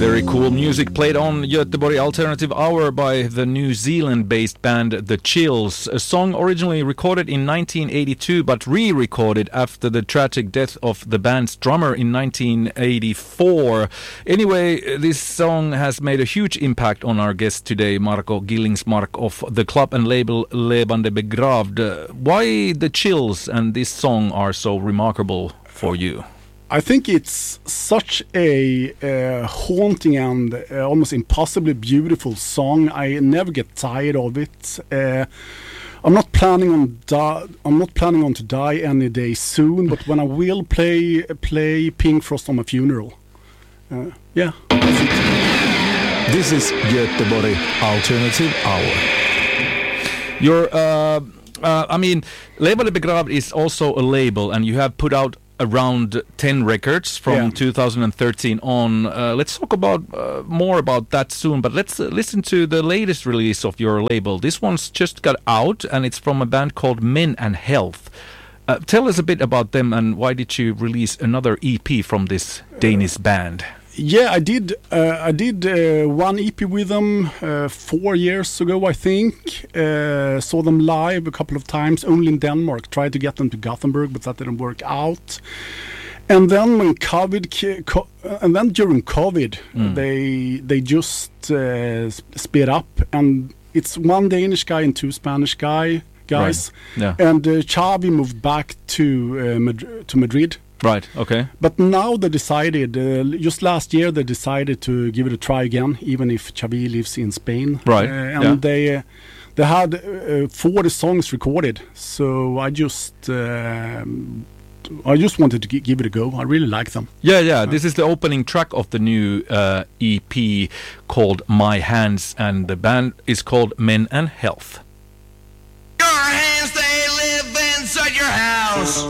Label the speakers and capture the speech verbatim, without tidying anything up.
Speaker 1: Very cool music played on Göteborg Alternative Hour by the New Zealand-based band The Chills. A song originally recorded in nineteen eighty-two but re-recorded after the tragic death of the band's drummer in nineteen eighty-four. Anyway, this song has made a huge impact on our guest today, Marco Gillingsmark of the club and label Levande Begravd. Why The Chills and this song are so remarkable for you?
Speaker 2: I think it's such a uh, haunting and uh, almost impossibly beautiful song. I never get tired of it. Uh, I'm not planning on di- I'm not planning on to die any day soon. But when I will play play Pink Frost on my funeral, uh, yeah. That's it.
Speaker 3: This is Göteborg Alternative Hour.
Speaker 1: Your, uh, uh, I mean, Levande Begravd is also a label, and you have put out around ten records from
Speaker 2: yeah.
Speaker 1: two thousand thirteen on. Uh, let's talk about uh, more about that soon, but let's uh, listen to the latest release of your label. This one's just got out, and it's from a band called Men and Health. Uh, tell us a bit about them, and why did you release another E P from this Danish band?
Speaker 2: Yeah, I did. Uh, I did uh, one E P with them uh, four years ago, I think. Uh, saw them live a couple of times, only in Denmark. Tried to get them to Gothenburg, but that didn't work out. And then when COVID, co- and then during COVID, mm. they they just uh, sped up, and it's one Danish guy and two Spanish guy guys.
Speaker 1: Right. Yeah.
Speaker 2: And uh, Xavi moved back to uh, Mad- to Madrid.
Speaker 1: Right, okay.
Speaker 2: But now they decided, uh, just last year they decided to give it a try again, even if Xavi lives in Spain.
Speaker 1: Right,
Speaker 2: uh, and
Speaker 1: yeah.
Speaker 2: they uh, they had uh, forty songs recorded, so I just uh, I just wanted to g- give it a go. I really like them.
Speaker 1: Yeah, yeah. This is the opening track of the new uh, E P called My Hands, and the band is called Men and Health.
Speaker 4: Your hands, they live inside your house.